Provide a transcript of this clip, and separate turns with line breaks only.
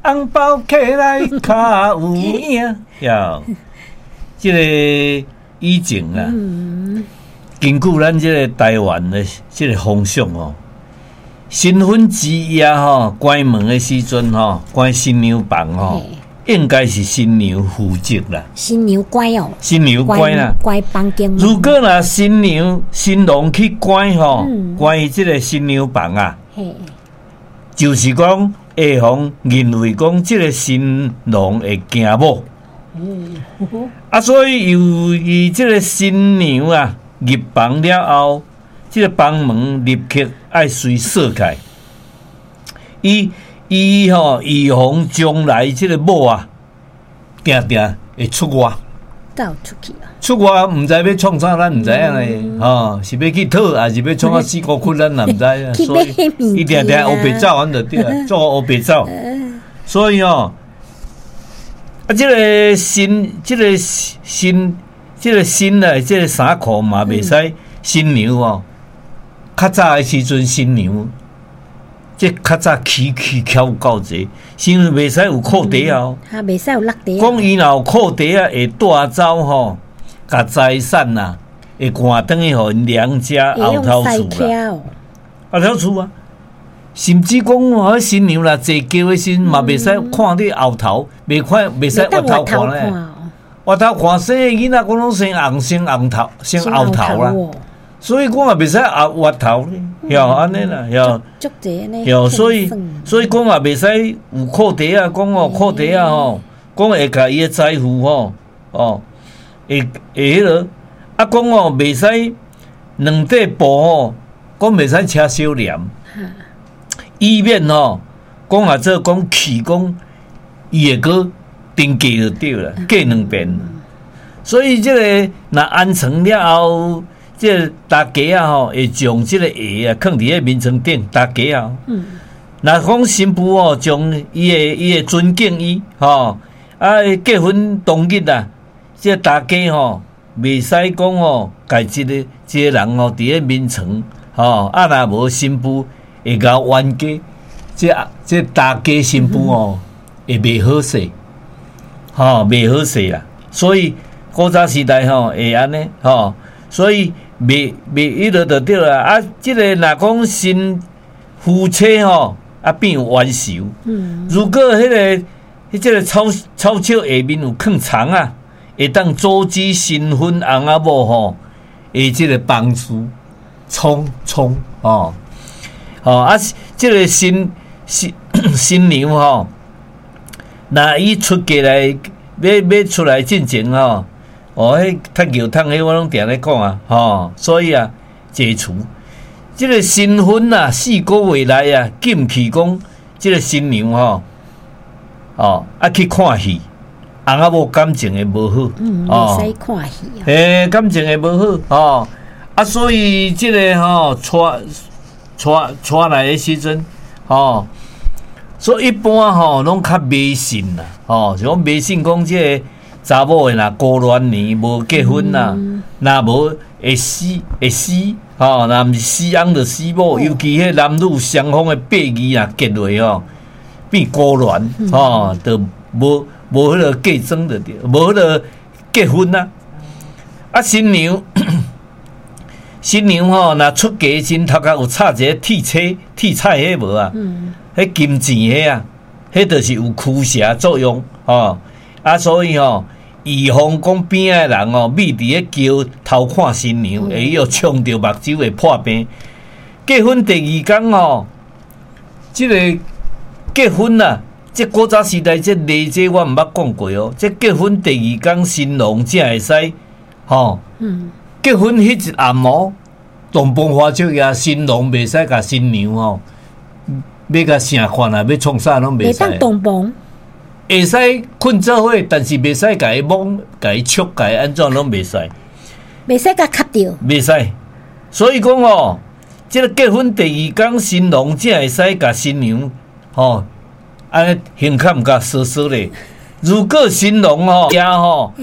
红包摕来较有影。呀，这个以前啊，根据咱这个台湾的这个风俗哦，新婚之夜吼，关门的时阵吼，关新娘房吼。应该是新娘负责啦，
新娘乖哦，
新娘乖啦，
乖房间。
如果若新郎去关吼，关于这个新娘房啊，就是讲下方认为讲这个新郎会惊某，啊，所以由于这个新娘啊入房了后，这个房门立刻爱随锁开，伊吼预防将来这个某啊，定定会出外，
到出去啊！
出外唔知要创啥，咱唔知影嘞，是要去讨，还是要创啊死孤窟，咱也唔知啊。所以伊定定黑白走，咱就对啊，做黑白走。所以啊，这个新的这个衫裤嘛，袂使新娘哦。较早的时阵，新娘。这较早起翘到济，新娘袂使有裤底啊，
袂使有落地。
讲伊若有裤底啊，会带走吼，甲财产呐，会赶转去互因娘家后头厝啦，后头厝啊。甚至讲哦，新娘啦，坐轿的时嘛袂使看你后头，袂使额头看咧，额头看生的囡仔，讲拢生红生红头，生后头啦。所以讲也袂使额头咧，哟安尼啦，哟，哟，所以讲也袂使有裤底啊，讲哦裤底啊吼，讲会甲伊的财富吼，会迄落，啊讲哦袂使两块布吼，讲袂使车小帘，以免吼，讲啊这讲气讲伊会个定价就对了，价两遍，所以这个若安成了后。这大家啊吼，会将这个鞋啊放伫咧眠床顶，大家啊。若讲新妇哦，将伊的尊敬伊吼，结婚当日啊，这大家吼袂使讲吼，家这个人吼伫咧眠床吼，若无新妇会甲冤家，这大家新妇哦会袂好势，吼袂好势啦。所以古早时代吼会安尼吼，所以。袂迄落就对啦，啊！即个若讲新夫妻吼，变冤仇。如果即个草草下面有藏虫啊，会当阻止新婚翁仔某吼，即个帮助冲吼，即个新娘吼，若伊出家来要出来进前吼。迄踢球桶迄我拢定咧讲啊，所以啊，解除即个新婚啊，4个月来啊，禁去讲即个新娘去看戏，翁仔某感情会无好，
袂使看戏啊，
感情会无好，所以即个带来的时阵，所以一般拢较迷信啦，就讲迷信讲即个。查某诶，若孤鸾年无结婚啦，若无会死，若毋是死翁就死某，尤其迄男女双方诶八字啊结落吼，变孤鸾就无迄个嫁妆着对，无迄个结婚啦。新娘若出家前头壳有插一个铁彩迄无啊？迄金钱迄啊，迄就是有驱邪作用所以预防讲边仔人秘伫咧桥偷看新娘，会有冲着目睭会破病。结婚第2天即个结婚啊，即古早时代即礼节我毋捌讲过哦。即结婚第2天，新郎才会使结婚迄一暗洞房花烛夜，新郎袂使甲新娘要甲啥款啊，要创啥拢袂使。
袂当洞房。
会使困做伙，但是袂使甲伊摸、甲伊触、甲伊安怎拢袂使，
袂使甲卡掉，
袂使。所以讲即个结婚第2天，新郎才会使甲新娘安尼胸坎甲缩缩咧。如果新郎